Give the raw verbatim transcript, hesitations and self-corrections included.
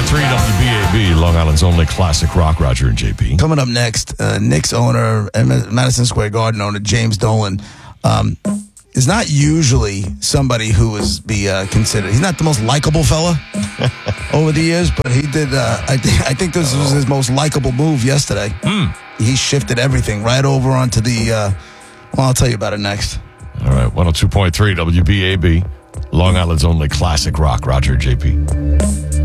three W B A B, Long Island's only classic rock. Roger and J P. Coming up next, uh, Knicks owner and Madison Square Garden owner James Dolan um, is not usually somebody who is be uh, considered. He's not the most likable fella over the years, but he did. Uh, I think I think this was his most likable move yesterday. Mm. He shifted everything right over onto the. Uh, well, I'll tell you about it next. All right, one oh two point three W B A B, Long Island's only classic rock. Roger and J P.